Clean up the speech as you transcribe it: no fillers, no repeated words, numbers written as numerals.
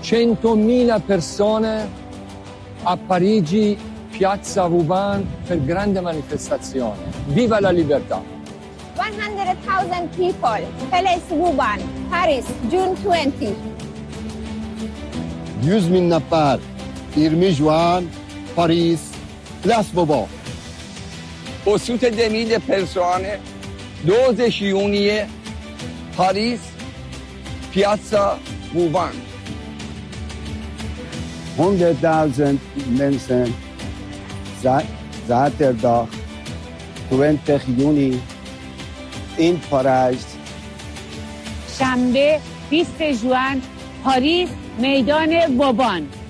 100.000 persone a Parigi, Piazza Vauban, per grande manifestazione. Viva la libertà! 100,000 people, Place Vauban, Paris, June 20. 100,000 نفر، 20 جوان، Paris, Place Vauban. 800.000 persone, 12 giugno, Paris, Piazza Vauban. 100,000 mensen, zaterdag, 20 juni, in Parijs. شنبه 20 ژوئن، پاریس، میدان وابان.